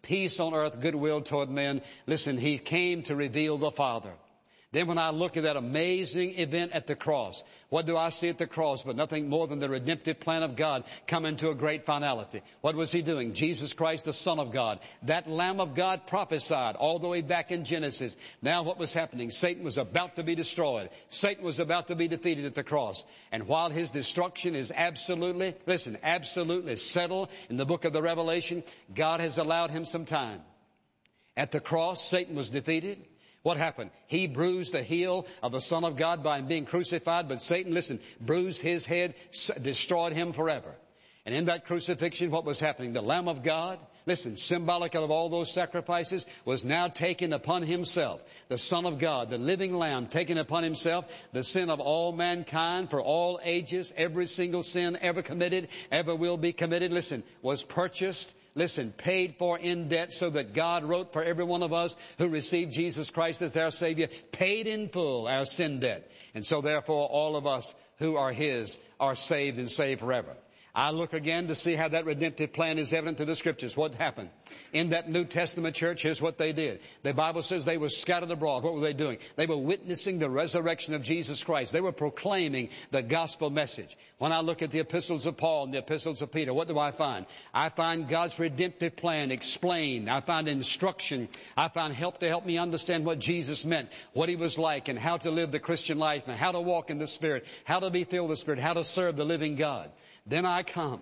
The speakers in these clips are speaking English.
peace on earth, goodwill toward men. Listen, He came to reveal the Father. Then when I look at that amazing event at the cross, what do I see at the cross but nothing more than the redemptive plan of God coming to a great finality? What was He doing? Jesus Christ, the Son of God, that Lamb of God prophesied all the way back in Genesis. Now what was happening? Satan was about to be destroyed. Satan was about to be defeated at the cross. And while his destruction is absolutely settled in the book of the Revelation, God has allowed him some time. At the cross, Satan was defeated. What happened? He bruised the heel of the Son of God by being crucified, but Satan, listen, bruised his head, destroyed him forever. And in that crucifixion, what was happening? The Lamb of God, listen, symbolic of all those sacrifices, was now taken upon Himself. The Son of God, the living Lamb, taken upon Himself the sin of all mankind for all ages. Every single sin ever committed, ever will be committed, listen, was purchased. Listen, paid for in debt, so that God wrote for every one of us who received Jesus Christ as our Savior, paid in full our sin debt. And so therefore all of us who are His are saved and saved forever. I look again to see how that redemptive plan is evident through the Scriptures. What happened? In that New Testament church, here's what they did. The Bible says they were scattered abroad. What were they doing? They were witnessing the resurrection of Jesus Christ. They were proclaiming the gospel message. When I look at the epistles of Paul and the epistles of Peter, what do I find? I find God's redemptive plan explained. I find instruction. I find help to help me understand what Jesus meant, what He was like, and how to live the Christian life, and how to walk in the Spirit, how to be filled with the Spirit, how to serve the living God. Then I come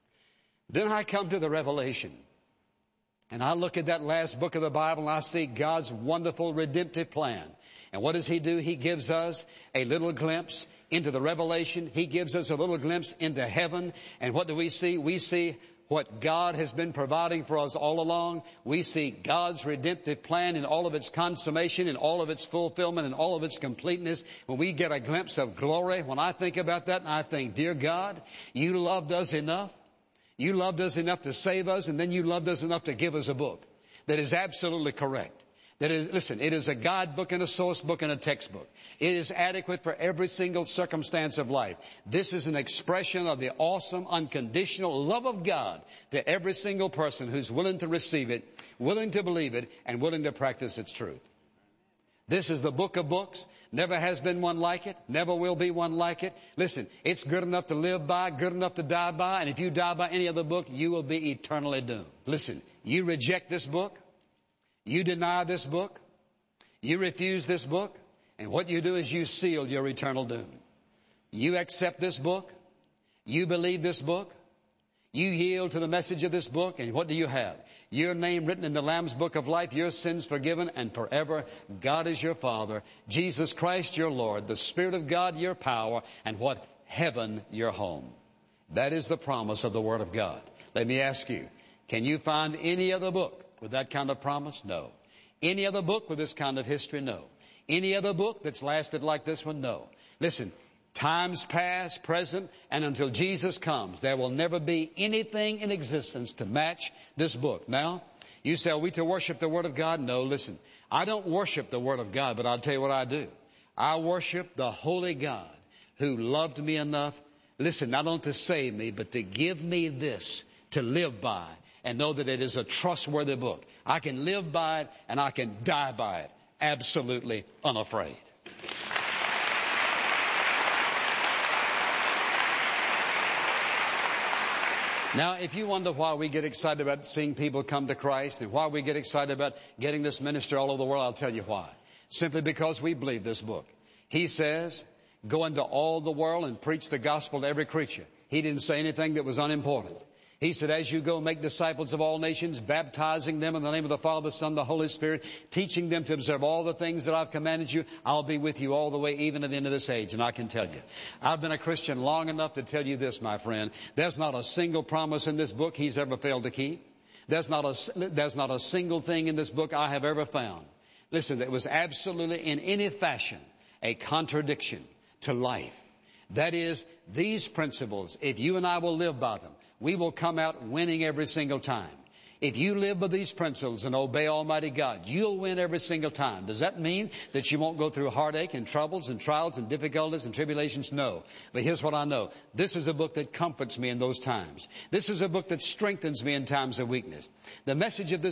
to the Revelation. And I look at that last book of the Bible and I see God's wonderful redemptive plan. And what does He do? He gives us a little glimpse into the Revelation. He gives us a little glimpse into heaven. And what do we see? We see what God has been providing for us all along. We see God's redemptive plan in all of its consummation, in all of its fulfillment, in all of its completeness. When we get a glimpse of glory, when I think about that, and I think, dear God, You loved us enough. You loved us enough to save us, and then You loved us enough to give us a book that is absolutely correct. That is, listen, it is a guidebook and a source book and a textbook. It is adequate for every single circumstance of life. This is an expression of the awesome, unconditional love of God to every single person who's willing to receive it, willing to believe it, and willing to practice its truth. This is the book of books. Never has been one like it. Never will be one like it. Listen, it's good enough to live by, good enough to die by, and if you die by any other book, you will be eternally doomed. Listen, you reject this book. You deny this book. You refuse this book. And what you do is you seal your eternal doom. You accept this book. You believe this book. You yield to the message of this book, and what do you have? Your name written in the Lamb's book of life, your sins forgiven, and forever God is your Father, Jesus Christ your Lord, the Spirit of God your power, and what? Heaven your home. That is the promise of the Word of God. Let me ask you, can you find any other book with that kind of promise? No. Any other book with this kind of history? No. Any other book that's lasted like this one? No. Listen. Times past, present, and until Jesus comes, there will never be anything in existence to match this book. Now, you say, are we to worship the Word of God? No, listen. I don't worship the Word of God, but I'll tell you what I do. I worship the Holy God who loved me enough, listen, not only to save me, but to give me this to live by and know that it is a trustworthy book. I can live by it and I can die by it, absolutely unafraid. Now, if you wonder why we get excited about seeing people come to Christ and why we get excited about getting this ministry all over the world, I'll tell you why. Simply because we believe this book. He says, go into all the world and preach the gospel to every creature. He didn't say anything that was unimportant. He said, as you go, make disciples of all nations, baptizing them in the name of the Father, the Son, and the Holy Spirit, teaching them to observe all the things that I've commanded you. I'll be with you all the way, even to the end of this age. And I can tell you, I've been a Christian long enough to tell you this, my friend. There's not a single promise in this book He's ever failed to keep. There's not a single thing in this book I have ever found. Listen, that was absolutely in any fashion a contradiction to life. That is, these principles, if you and I will live by them, we will come out winning every single time. If you live by these principles and obey Almighty God, you'll win every single time. Does that mean that you won't go through heartache and troubles and trials and difficulties and tribulations? No. But here's what I know. This is a book that comforts me in those times. This is a book that strengthens me in times of weakness. The message of this